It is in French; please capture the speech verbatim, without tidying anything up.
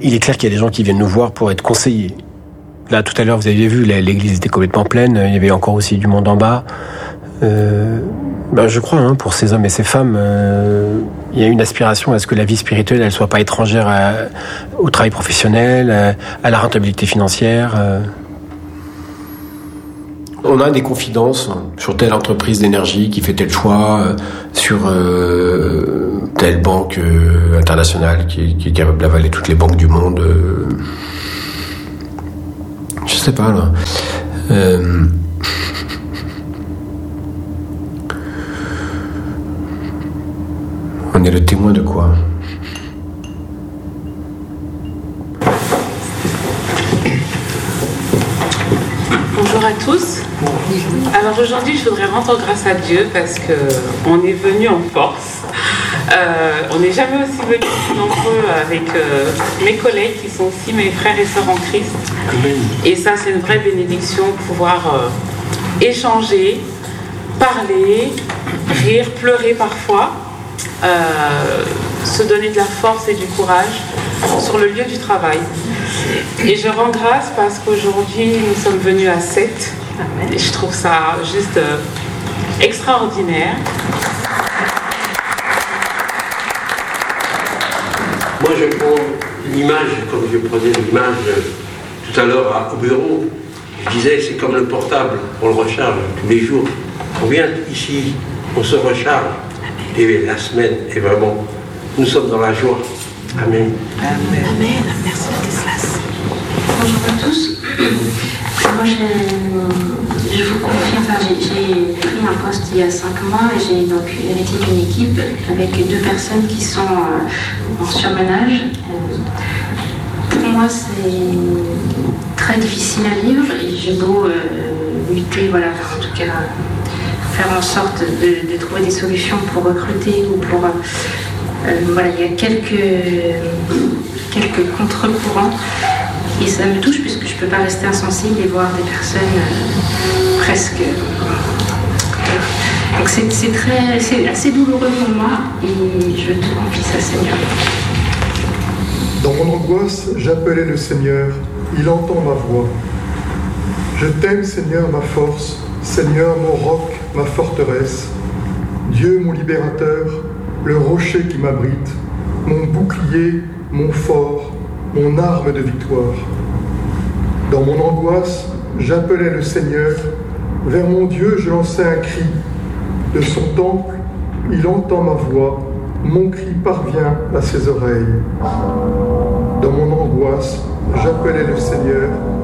il est clair qu'il y a des gens qui viennent nous voir pour être conseillés. Là, tout à l'heure, vous avez vu, l'église était complètement pleine. Il y avait encore aussi du monde en bas. Euh, ben je crois, hein, pour ces hommes et ces femmes, euh, il y a une aspiration à ce que la vie spirituelle, elle soit pas étrangère à, au travail professionnel, à, à la rentabilité financière. Euh. On a des confidences sur telle entreprise d'énergie qui fait tel choix, euh, sur euh, telle banque euh, internationale qui, qui est capable d'avaler toutes les banques du monde. Euh. Je sais pas, là. Euh... On est le témoin de quoi? Bonjour à tous. Alors aujourd'hui, je voudrais rendre grâce à Dieu parce qu'on est venu en force. Euh, on n'est jamais aussi venus si nombreux avec euh, mes collègues qui sont aussi mes frères et sœurs en Christ. Et ça, c'est une vraie bénédiction, pouvoir euh, échanger, parler, rire, pleurer parfois. Euh, se donner de la force et du courage sur le lieu du travail. Et je rends grâce parce qu'aujourd'hui nous sommes venus à sept et je trouve ça juste euh, extraordinaire. Moi je prends l'image comme je prenais l'image tout à l'heure au bureau. Je disais c'est comme le portable, on le recharge tous les jours. On vient ici, on se recharge. Et la semaine est vraiment, nous sommes dans la joie. Amen. Amen. Amen. Merci Ladislas. Bonjour à tous. Moi, je, je vous confie, enfin, j'ai pris un poste il y a cinq mois et j'ai donc hérité d'une équipe avec deux personnes qui sont euh, en surmenage. Euh, pour moi, c'est très difficile à vivre et j'ai beau euh, lutter, voilà, en tout cas. Faire en sorte de, de trouver des solutions pour recruter ou pour... Euh, voilà, il y a quelques, quelques contre-courants et ça me touche puisque je ne peux pas rester insensible et voir des personnes euh, presque... Euh, donc c'est, c'est, très, c'est assez douloureux pour moi et je te confie ça, Seigneur. Dans mon angoisse, j'appelais le Seigneur, il entend ma voix. Je t'aime, Seigneur, ma force, Seigneur, mon roc, ma forteresse, Dieu mon libérateur, le rocher qui m'abrite, mon bouclier, mon fort, mon arme de victoire. Dans mon angoisse, j'appelais le Seigneur, vers mon Dieu je lançais un cri. De son temple, il entend ma voix, mon cri parvient à ses oreilles. Dans mon angoisse, j'appelais le Seigneur,